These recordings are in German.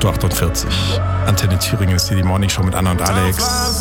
8:48 Uhr. Antenne Thüringen ist hier die Morning Show mit Anna und Alex.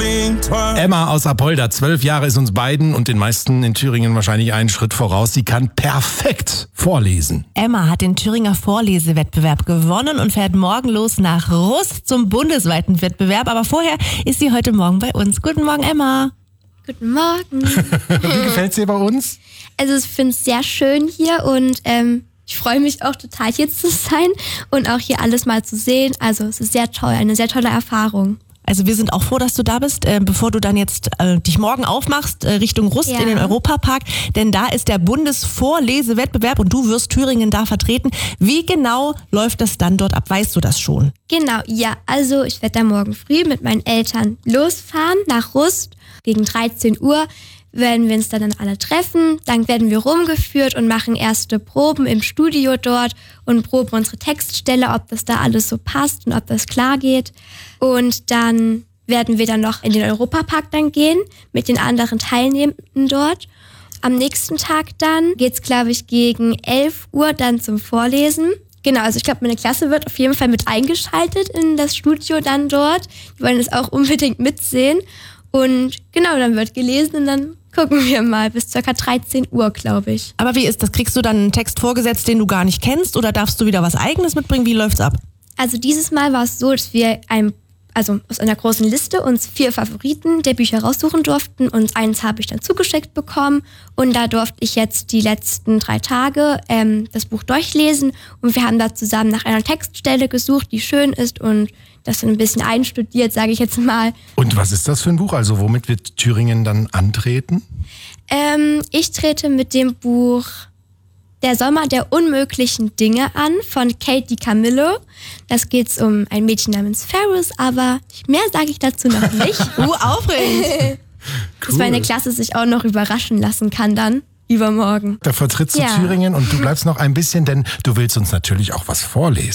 Emma aus Apolda, 12 Jahre, ist uns beiden und den meisten in Thüringen wahrscheinlich einen Schritt voraus. Sie kann perfekt vorlesen. Emma hat den Thüringer Vorlesewettbewerb gewonnen und fährt morgen los nach Rust zum bundesweiten Wettbewerb. Aber vorher ist sie heute Morgen bei uns. Guten Morgen, Emma. Guten Morgen. Wie gefällt's dir bei uns? Also ich finde es sehr schön hier und ich freue mich auch total, hier zu sein und auch hier alles mal zu sehen. Also es ist sehr toll, eine sehr tolle Erfahrung. Also wir sind auch froh, dass du da bist, bevor du dann jetzt dich morgen aufmachst Richtung Rust in den Europapark. Denn da ist der Bundesvorlesewettbewerb und du wirst Thüringen da vertreten. Wie genau läuft das dann dort ab? Weißt du das schon? Genau, ja. Also ich werde da morgen früh mit meinen Eltern losfahren nach Rust. Gegen 13 Uhr werden wir uns dann alle treffen. Dann werden wir rumgeführt und machen erste Proben im Studio dort und proben unsere Textstelle, ob das da alles so passt und ob das klar geht. Und dann werden wir dann noch in den Europapark dann gehen mit den anderen Teilnehmenden dort. Am nächsten Tag dann geht's, glaube ich, gegen 11 Uhr dann zum Vorlesen. Genau, also ich glaube, meine Klasse wird auf jeden Fall mit eingeschaltet in das Studio dann dort. Die wollen das auch unbedingt mitsehen. Und genau, dann wird gelesen und dann gucken wir mal bis ca. 13 Uhr, glaube ich. Aber wie ist das? Kriegst du dann einen Text vorgesetzt, den du gar nicht kennst, oder darfst du wieder was Eigenes mitbringen? Wie läuft's ab? Also dieses Mal war es so, dass wir aus einer großen Liste uns 4 Favoriten der Bücher raussuchen durften und eins habe ich dann zugeschickt bekommen und da durfte ich jetzt die letzten 3 Tage das Buch durchlesen und wir haben da zusammen nach einer Textstelle gesucht, die schön ist und das ein bisschen einstudiert, sage ich jetzt mal. Und was ist das für ein Buch? Also womit wird Thüringen dann antreten? Ich trete mit dem Buch Der Sommer der unmöglichen Dinge an von Kate DiCamillo. Das geht um ein Mädchen namens Ferris, aber mehr sage ich dazu noch nicht. Aufregend. Dass meine Klasse sich auch noch überraschen lassen kann dann übermorgen. Da vertrittst du Thüringen und du bleibst noch ein bisschen, denn du willst uns natürlich auch was vorlesen.